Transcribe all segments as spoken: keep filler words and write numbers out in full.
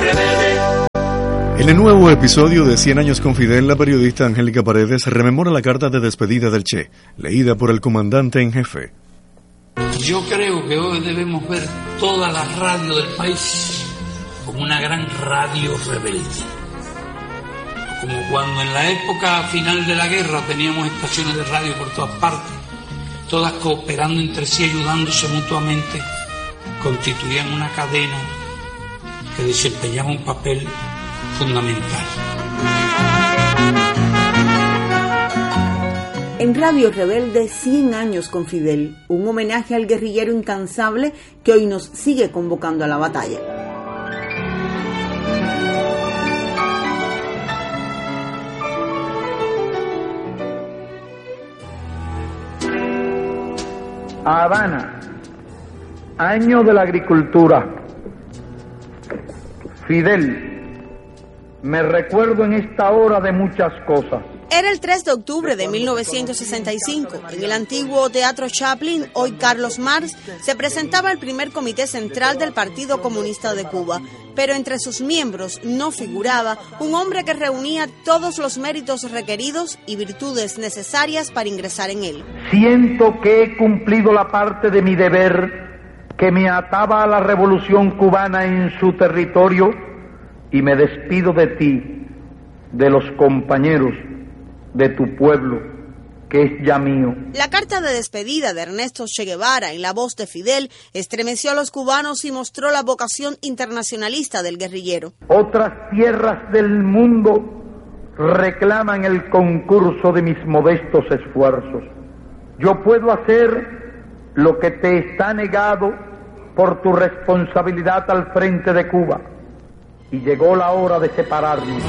En el nuevo episodio de cien años con Fidel, la periodista Angélica Paredes rememora la carta de despedida del Che, leída por el comandante en jefe. Yo creo que hoy debemos ver toda la radio del país como una gran radio rebelde. Como cuando en la época final de la guerra teníamos estaciones de radio por todas partes, todas cooperando entre sí, ayudándose mutuamente, constituían una cadena que desempeñaba un papel fundamental. En Radio Rebelde, cien años con Fidel, un homenaje al guerrillero incansable que hoy nos sigue convocando a la batalla. Habana, año de la agricultura. Fidel, me recuerdo en esta hora de muchas cosas. Era el tres de octubre de mil novecientos sesenta y cinco. En el antiguo Teatro Chaplin, hoy Carlos Marx, se presentaba el primer comité central del Partido Comunista de Cuba. Pero entre sus miembros no figuraba un hombre que reunía todos los méritos requeridos y virtudes necesarias para ingresar en él. Siento que he cumplido la parte de mi deber que me ataba a la revolución cubana en su territorio y me despido de ti, de los compañeros, de tu pueblo, que es ya mío. La carta de despedida de Ernesto Che Guevara en la voz de Fidel estremeció a los cubanos y mostró la vocación internacionalista del guerrillero. Otras tierras del mundo reclaman el concurso de mis modestos esfuerzos. Yo puedo hacer lo que te está negado por tu responsabilidad al frente de Cuba. Y llegó la hora de separarnos.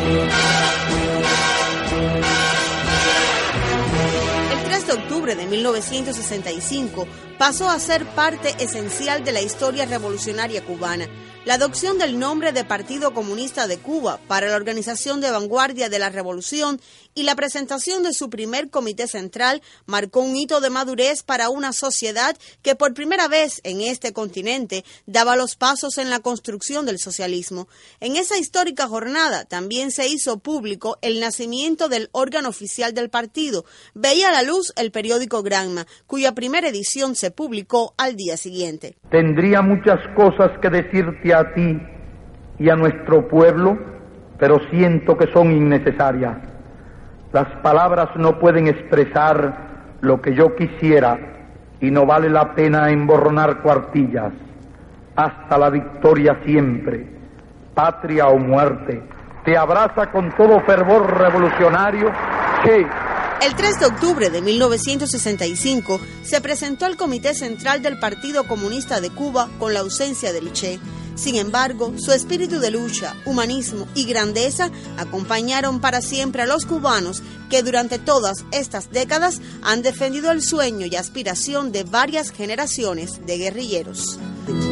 De octubre de mil novecientos sesenta y cinco pasó a ser parte esencial de la historia revolucionaria cubana. La adopción del nombre de Partido Comunista de Cuba para la organización de vanguardia de la revolución y la presentación de su primer comité central marcó un hito de madurez para una sociedad que por primera vez en este continente daba los pasos en la construcción del socialismo. En esa histórica jornada también se hizo público el nacimiento del órgano oficial del partido. Veía la luz el periódico Granma, cuya primera edición se publicó al día siguiente. Tendría muchas cosas que decirte a ti y a nuestro pueblo, pero siento que son innecesarias. Las palabras no pueden expresar lo que yo quisiera y no vale la pena emborronar cuartillas. Hasta la victoria siempre, patria o muerte, te abraza con todo fervor revolucionario Che. El tres de octubre de mil novecientos sesenta y cinco se presentó el Comité Central del Partido Comunista de Cuba con la ausencia del Che. Sin embargo, su espíritu de lucha, humanismo y grandeza acompañaron para siempre a los cubanos que durante todas estas décadas han defendido el sueño y aspiración de varias generaciones de guerrilleros.